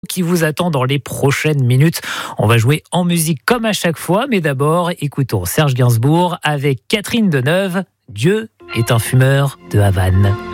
qui vous attend dans les prochaines minutes. On va jouer en musique comme à chaque fois, mais d'abord, écoutons Serge Gainsbourg avec Catherine Deneuve. Dieu est un fumeur de Havane.